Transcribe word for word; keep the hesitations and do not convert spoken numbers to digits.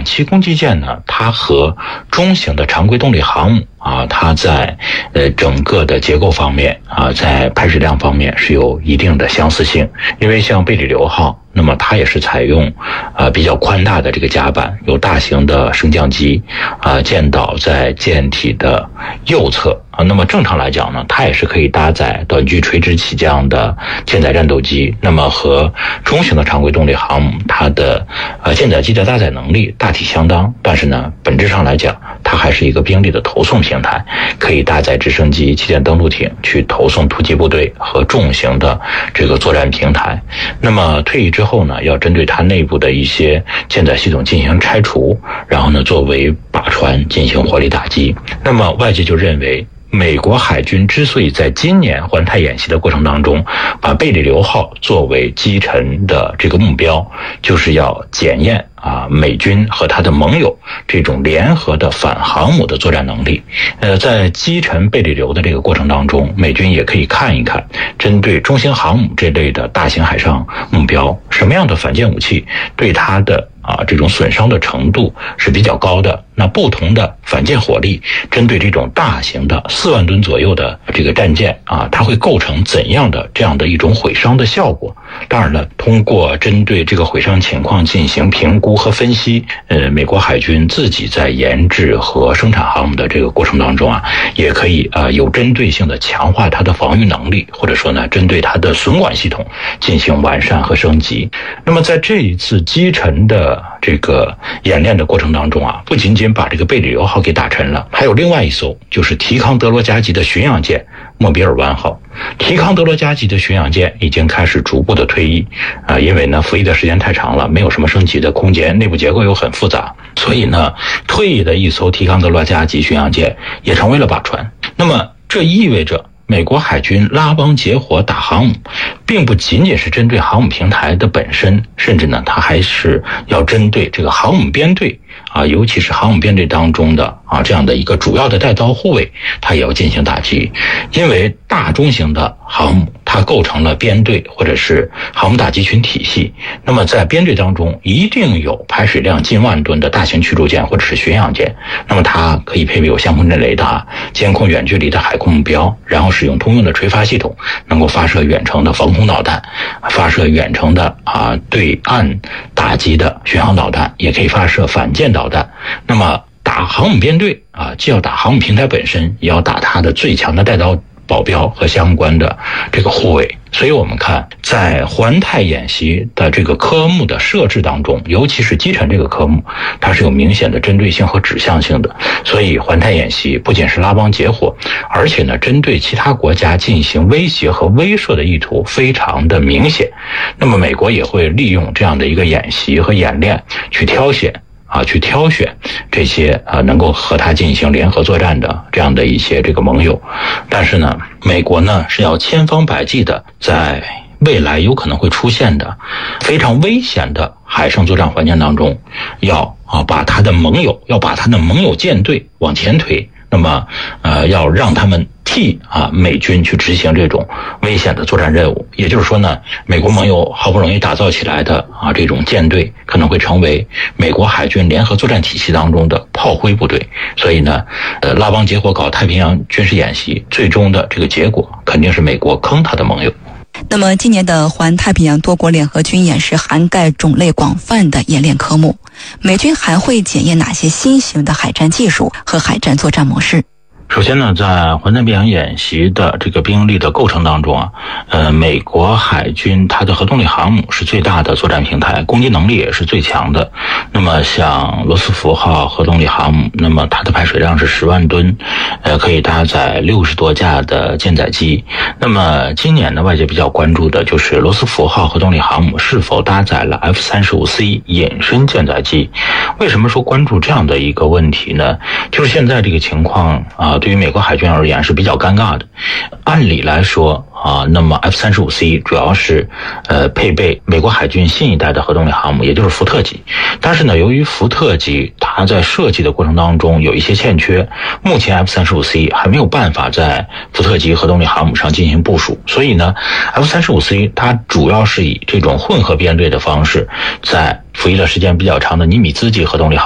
七攻击舰呢，它和中型的常规动力航母啊，它在呃整个的结构方面啊，在排水量方面是有一定的相似性。因为像贝里流号，那么它也是采用呃比较宽大的这个甲板，有大型的升降机啊，舰岛在舰体的右侧啊。那么正常来讲呢，它也是可以搭载短距垂直起降的舰载战斗机。那么和中型的常规动力航母，它的呃舰载机的搭载能力大体相当，但是呢，本质上来讲，它还是一个兵力的投送平台，可以搭载直升机、旗舰登陆艇去投送突击部队和重型的这个作战平台。那么退役之后呢，要针对它内部的一些舰载系统进行拆除，然后呢，作为靶船进行火力打击。那么外界就认为，美国海军之所以在今年环太演习的过程当中，把贝里流号作为击沉的这个目标，就是要检验啊美军和他的盟友这种联合的反航母的作战能力。呃，在击沉贝里流的这个过程当中，美军也可以看一看，针对中型航母这类的大型海上目标，什么样的反舰武器对它的啊，这种损伤的程度是比较高的。那不同的反舰火力，针对这种大型的四万吨左右的这个战舰啊，它会构成怎样的这样的一种毁伤的效果？当然了，通过针对这个毁伤情况进行评估和分析，呃，美国海军自己在研制和生产航母的这个过程当中啊，也可以啊、呃、有针对性的强化它的防御能力，或者说呢，针对它的损管系统进行完善和升级。那么在这一次击沉的这个演练的过程当中啊，不仅仅把这个贝里流号给打沉了，还有另外一艘就是提康德罗加级的巡洋舰莫比尔湾号。提康德罗加级的巡洋舰已经开始逐步的退役啊、呃，因为呢服役的时间太长了，没有什么升级的空间，内部结构又很复杂，所以呢退役的一艘提康德罗加级巡洋舰也成为了靶船。那么这意味着美国海军拉帮结伙打航母，并不仅仅是针对航母平台的本身，甚至呢，它还是要针对这个航母编队啊，尤其是航母编队当中的啊这样的一个主要的带刀护卫，它也要进行打击。因为大中型的航母，它构成了编队或者是航母打击群体系。那么在编队当中，一定有排水量近万吨的大型驱逐舰或者是巡洋舰。那么它可以配备有相控阵雷达，监控远距离的海空目标，然后使用通用的垂发系统，能够发射远程的防空导弹，发射远程的啊对岸打击的巡航导弹，也可以发射反舰导弹。那么打航母编队啊，既要打航母平台本身，也要打它的最强的带刀保镖和相关的这个护卫。所以我们看，在环太演习的这个科目的设置当中，尤其是击沉这个科目，它是有明显的针对性和指向性的。所以环太演习不仅是拉帮结伙，而且呢，针对其他国家进行威胁和威慑的意图非常的明显。那么美国也会利用这样的一个演习和演练去挑选啊，去挑选这些啊能够和他进行联合作战的这样的一些这个盟友。但是呢，美国呢是要千方百计的在未来有可能会出现的非常危险的海上作战环境当中，要啊把他的盟友，要把他的盟友舰队往前推。那么呃要让他们替啊美军去执行这种危险的作战任务。也就是说呢，美国盟友好不容易打造起来的啊这种舰队，可能会成为美国海军联合作战体系当中的炮灰部队。所以呢呃拉帮结伙搞太平洋军事演习，最终的这个结果肯定是美国坑他的盟友。 那么今年的环太平洋多国联合军演是涵盖种类广泛的演练科目，美军还会检验哪些新型的海战技术和海战作战模式？ 首先呢，在环太平洋演习的这个兵力的构成当中啊，呃，美国海军它的核动力航母是最大的作战平台，攻击能力也是最强的。那么像罗斯福号核动力航母，那么它的排水量是十万吨，呃，可以搭载六十多架的舰载机。那么今年呢，外界比较关注的就是罗斯福号核动力航母是否搭载了 F 三十五 C 隐身舰载机。为什么说关注这样的一个问题呢？就是现在这个情况啊，对于美国海军而言是比较尴尬的。按理来说啊，那么 F 三十五 C 主要是呃配备美国海军新一代的核动力航母，也就是福特级。但是呢，由于福特级它在设计的过程当中有一些欠缺，目前 F 三十五 C 还没有办法在福特级核动力航母上进行部署。所以呢 F 三十五 C 它主要是以这种混合编队的方式，在服役了时间比较长的尼米兹级核动力航母